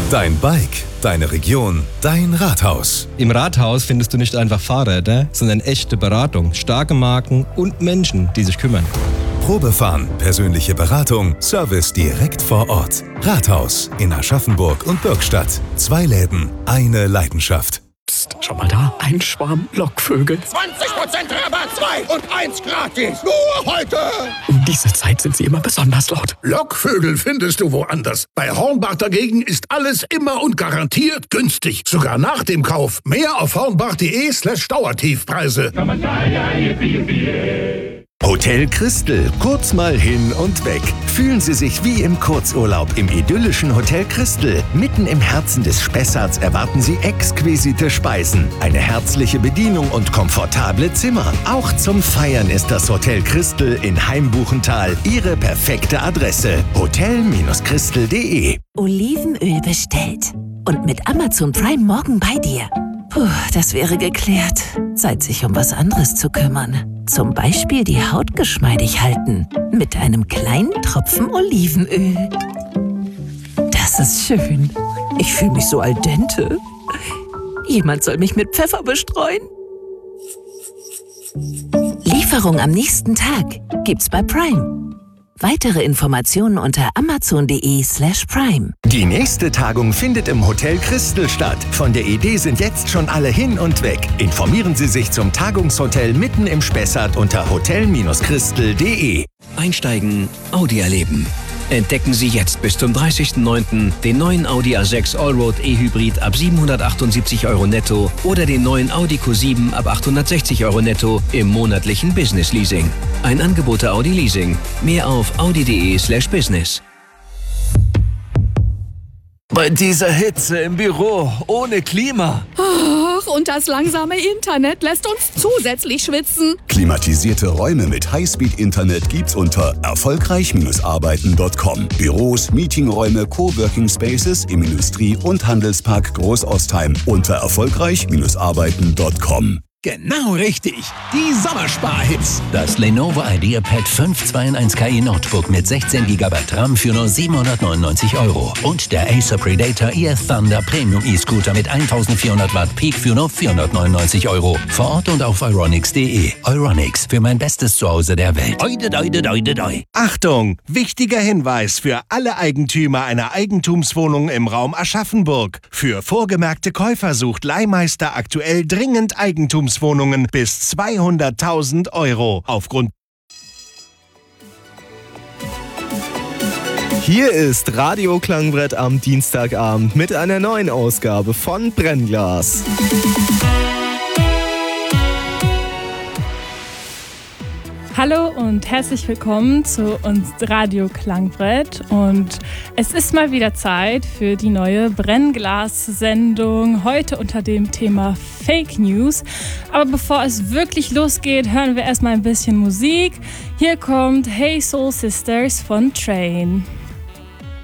Dein Bike, deine Region, dein Rathaus. Im Rathaus findest du nicht einfach Fahrräder, sondern echte Beratung, starke Marken und Menschen, die sich kümmern. Probefahren, persönliche Beratung, Service direkt vor Ort. Rathaus in Aschaffenburg und Bürgstadt. 2 Läden, eine Leidenschaft. Psst, schau mal da, ein Schwarm Lockvögel. 20% Rabatt, 2 und 1 gratis. Nur heute. Um diese Zeit sind sie immer besonders laut. Lockvögel findest du woanders. Bei Hornbach dagegen ist alles immer und garantiert günstig. Sogar nach dem Kauf. Mehr auf hornbach.de/Dauertiefpreise. Hotel Christel, kurz mal hin und weg. Fühlen Sie sich wie im Kurzurlaub im idyllischen Hotel Christel. Mitten im Herzen des Spessarts erwarten Sie exquisite Speisen, eine herzliche Bedienung und komfortable Zimmer. Auch zum Feiern ist das Hotel Christel in Heimbuchental Ihre perfekte Adresse. hotel-christel.de. Olivenöl bestellt. Und mit Amazon Prime morgen bei dir. Puh, das wäre geklärt. Zeit, sich um was anderes zu kümmern. Zum Beispiel die Haut geschmeidig halten. Mit einem kleinen Tropfen Olivenöl. Das ist schön. Ich fühle mich so al dente. Jemand soll mich mit Pfeffer bestreuen. Lieferung am nächsten Tag gibt's bei Prime. Weitere Informationen unter amazon.de/Prime. Die nächste Tagung findet im Hotel Christel statt. Von der Idee sind jetzt schon alle hin und weg. Informieren Sie sich zum Tagungshotel mitten im Spessart unter hotel-christel.de. Einsteigen, Audi erleben. Entdecken Sie jetzt bis zum 30.09. den neuen Audi A6 Allroad E-Hybrid ab 778 € netto oder den neuen Audi Q7 ab 860 € netto im monatlichen Business Leasing. Ein Angebot der Audi Leasing. Mehr auf audi.de/business. Bei dieser Hitze im Büro, ohne Klima. Ach, und das langsame Internet lässt uns zusätzlich schwitzen. Klimatisierte Räume mit Highspeed-Internet gibt's unter erfolgreich-arbeiten.com. Büros, Meetingräume, Coworking Spaces im Industrie- und Handelspark Großostheim unter erfolgreich-arbeiten.com. Genau richtig. Die Sommersparhits. Das Lenovo IdeaPad 5 2-in-1 KI Notebook mit 16 GB RAM für nur 799 €. Und der Acer Predator EF Thunder Premium E-Scooter mit 1400 Watt Peak für nur 499 €. Vor Ort und auf euronics.de. Euronics, für mein bestes Zuhause der Welt. Oide, doide, doide, doi. Achtung! Wichtiger Hinweis für alle Eigentümer einer Eigentumswohnung im Raum Aschaffenburg. Für vorgemerkte Käufer sucht Leihmeister aktuell dringend Eigentumswohnungen bis 200.000 €. Aufgrund. Hier ist Radio Klangbrett am Dienstagabend mit einer neuen Ausgabe von Brennglas. Hallo und herzlich willkommen zu uns Radio Klangbrett und es ist mal wieder Zeit für die neue Brennglas-Sendung, heute unter dem Thema Fake News. Aber bevor es wirklich losgeht, hören wir erstmal ein bisschen Musik. Hier kommt Hey Soul Sisters von Train.